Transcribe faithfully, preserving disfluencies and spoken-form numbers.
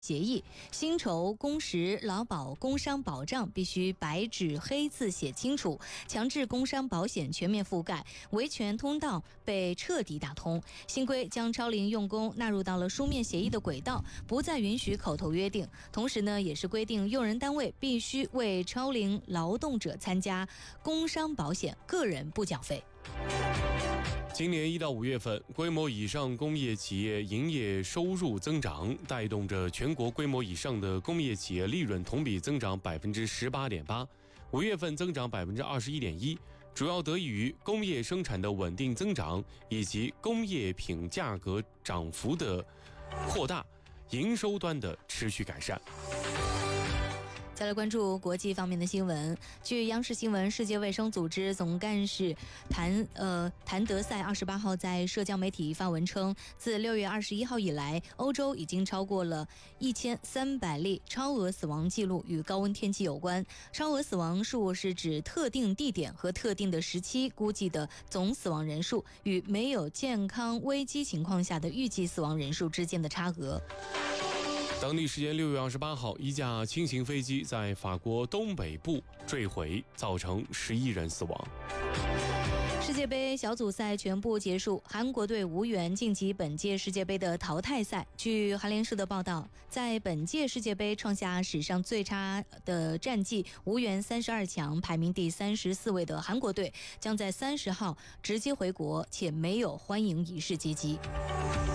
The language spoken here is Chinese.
协议，薪酬、工时、劳保、工伤保障必须白纸黑字写清楚，强制工伤保险全面覆盖，维权通道被彻底打通。新规将超龄用工纳入到了书面协议的轨道，不再允许口头约定。同时呢，也是规定用人单位必须为超龄劳动者参加工伤保险，个人不缴费。 今年一到五月份，规模以上工业企业营业收入增长，带动着全国规模以上的工业企业利润同比增长百分之十八点八，五月份增长百分之二十一点一，主要得益于工业生产的稳定增长以及工业品价格涨幅的扩大，营收端的持续改善。 再来关注国际方面的新闻。据央视新闻，世界卫生组织总干事谭呃谭德赛二十八号在社交媒体发文称，自六月二十一号以来，欧洲已经超过了一千三百例超额死亡记录与高温天气有关。超额死亡数是指特定地点和特定的时期估计的总死亡人数与没有健康危机情况下的预计死亡人数之间的差额。 当地时间六月二十八号，一架轻型飞机在法国东北部坠毁，造成十一人死亡。 世界杯小组赛全部结束，韩国队无缘晋级本届世界杯的淘汰赛。据韩联社的报道，在本届世界杯创下史上最差的战绩，无缘三十二强，排名第三十四位的韩国队将在三十号直接回国，且没有欢迎仪式接机。